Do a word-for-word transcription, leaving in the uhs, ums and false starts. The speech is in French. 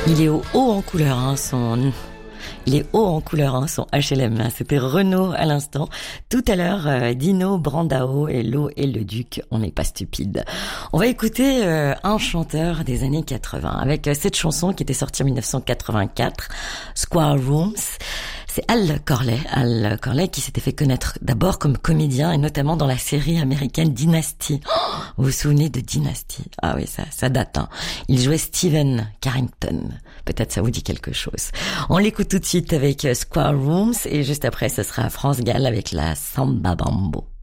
Il est haut, haut en couleur, hein, son... Il est haut en couleur, hein, son H L M. C'était Renaud à l'instant. Tout à l'heure, euh, Dino Brandao et L'eau et le Duc. On n'est pas stupide. On va écouter euh, un chanteur des années quatre-vingts avec euh, cette chanson qui était sortie en dix-neuf cent quatre-vingt-quatre, Square Rooms. C'est Al Corley, Al Corley qui s'était fait connaître d'abord comme comédien et notamment dans la série américaine Dynasty. Oh, vous vous souvenez de Dynasty? Ah oui, ça, ça date, hein. Il jouait Steven Carrington. Peut-être ça vous dit quelque chose. On l'écoute tout de suite avec Square Rooms et juste après, ce sera France Gall avec la Samba Bambo.